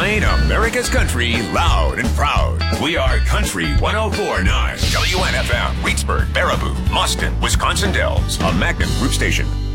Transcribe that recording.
Playing America's country loud and proud. We are Country 104.9 WNFM, Reedsburg, Baraboo, Mustin, Wisconsin Dells, a Magnum Group station.